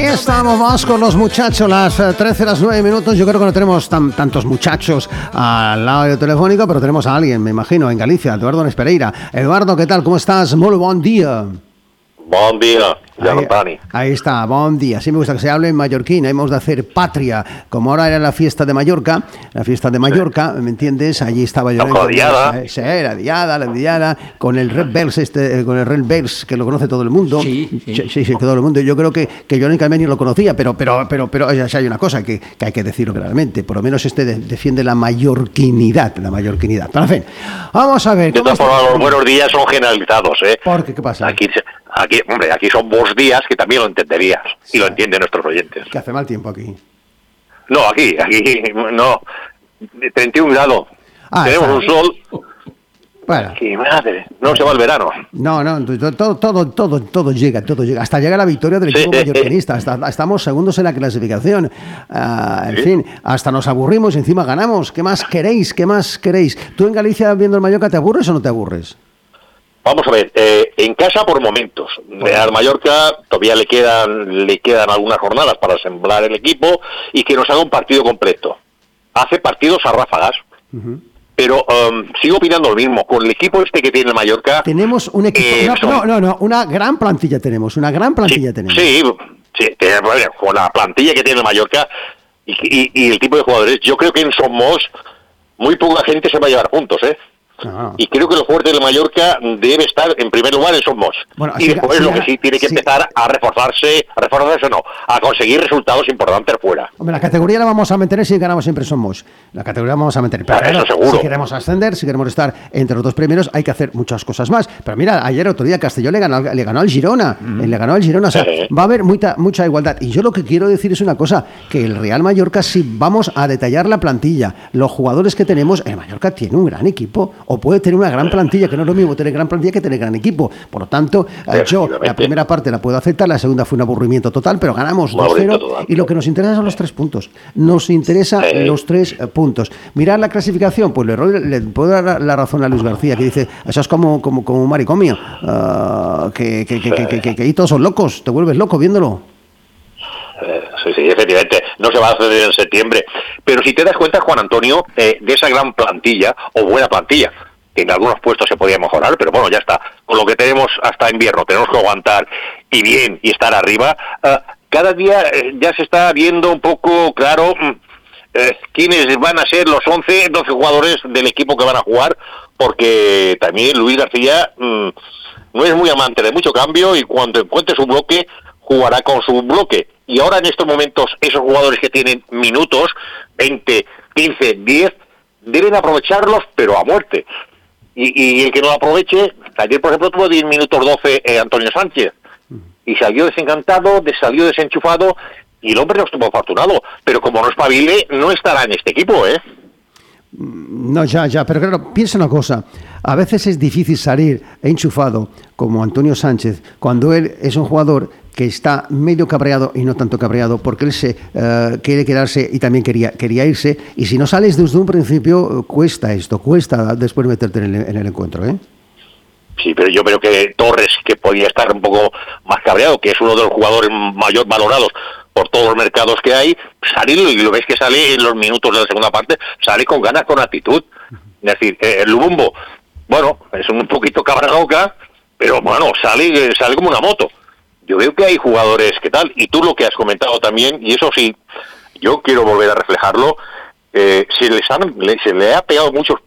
Ahí estamos, vamos con los muchachos, las 13 las 9 minutos. Yo creo que no tenemos tantos muchachos al lado telefónico, pero tenemos a alguien, me imagino, en Galicia, Eduardo Nespereira. Eduardo, ¿qué tal? ¿Cómo estás? Muy buen día. Bon dia, Gianni. Ahí está, buen día. Sí me gusta que se hable en mallorquín. Hemos de hacer patria. Como ahora era la fiesta de Mallorca, ¿me entiendes? Allí estaba yo. La diada. Sí, la diada, con el Red Bells, que lo conoce todo el mundo. Sí, todo el mundo. Yo creo que Johnny Calmeni lo conocía, pero ya hay una cosa que hay que decirlo claramente. Por lo menos defiende la mallorquinidad. Pero en fin, vamos a ver. De todas formas, los buenos días son generalizados, ¿eh? ¿Por qué? ¿Qué pasa? Aquí son buenos días que también lo entenderías, y lo entienden nuestros oyentes. Que hace mal tiempo aquí. No, aquí no. 31 grados. Tenemos un sol. Bueno. ¡Qué madre! No se va el verano. No, todo llega. Hasta llega la victoria del equipo mallorquinista. Estamos segundos en la clasificación. En fin, hasta nos aburrimos y encima ganamos. ¿Qué más queréis? ¿Tú en Galicia viendo el Mallorca te aburres o no te aburres? Vamos a ver, en casa por momentos. Al Mallorca todavía le quedan algunas jornadas para asemblar el equipo y que nos haga un partido completo. Hace partidos a ráfagas, pero sigo opinando lo mismo. Con el equipo que tiene el Mallorca... Tenemos un equipo... una gran plantilla tenemos, Sí, con la plantilla que tiene el Mallorca y el tipo de jugadores, yo creo que en Somos muy poca gente se va a llevar juntos, ¿eh? Y creo que lo fuerte de Mallorca debe estar en primer lugar en Somos. Bueno, y después lo que sí tiene que empezar a reforzarse a conseguir resultados importantes fuera. Hombre, la categoría la vamos a mantener si ganamos siempre Somos. La categoría la vamos a mantener. Pero eso seguro. Si queremos ascender, si queremos estar entre los dos primeros, hay que hacer muchas cosas más. Pero mira, otro día Castellón le ganó al Girona. O sea, va a haber mucha igualdad. Y yo lo que quiero decir es una cosa, que el Real Mallorca, si vamos a detallar la plantilla, los jugadores que tenemos, el Mallorca tiene un gran equipo. O puede tener una gran plantilla, que no es lo mismo tener gran plantilla que tener gran equipo. Por lo tanto, yo la primera parte la puedo aceptar, la segunda fue un aburrimiento total, pero ganamos 2-0 y lo que nos interesa son los 3 puntos. Nos interesa los 3 puntos. Mirar la clasificación, pues le puedo dar la razón a Luis García, que dice, eso es como un maricomio, que ahí todos son locos, te vuelves loco viéndolo. Sí, efectivamente, no se va a hacer en septiembre. Pero si te das cuenta, Juan Antonio, de esa gran plantilla, o buena plantilla, que en algunos puestos se podía mejorar, pero bueno, ya está. Con lo que tenemos hasta invierno, tenemos que aguantar y estar arriba. Cada día ya se está viendo un poco claro quiénes van a ser los 12 jugadores del equipo que van a jugar, porque también Luis García no es muy amante de mucho cambio y cuando encuentre su bloque, jugará con su bloque. Y ahora en estos momentos esos jugadores que tienen minutos, 20, 15, 10, deben aprovecharlos, pero a muerte. Y el que no lo aproveche, ayer por ejemplo tuvo 10 minutos 12 Antonio Sánchez, y salió desencantado, salió desenchufado, y el hombre no estuvo afortunado, pero como no espabile, no estará en este equipo, ¿eh? No, ya, pero claro, piensa una cosa, a veces es difícil salir enchufado como Antonio Sánchez cuando él es un jugador que está medio cabreado y no tanto cabreado porque él se quiere quedarse y también quería irse, y si no sales desde un principio cuesta después meterte en el encuentro, ¿eh? Sí, pero yo creo que Torres, que podía estar un poco más cabreado, que es uno de los jugadores mayor valorados por todos los mercados que hay, salir, y lo ves que sale en los minutos de la segunda parte, sale con ganas, con actitud. Es decir, el Lubumbo, bueno, es un poquito cabragoca, pero bueno, sale como una moto. Yo veo que hay jugadores que tal, y tú lo que has comentado también, y eso sí, yo quiero volver a reflejarlo, se le ha pegado muchos